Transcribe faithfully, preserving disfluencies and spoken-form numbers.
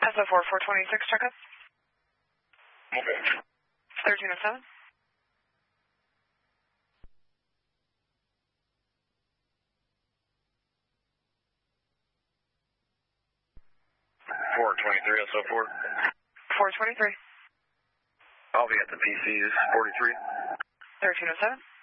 S O four, four twenty-six, checkup. Okay. thirteen oh seven. four twenty-three, S O four. four twenty-three. I'll be at the P Cs, forty-three. thirteen oh seven.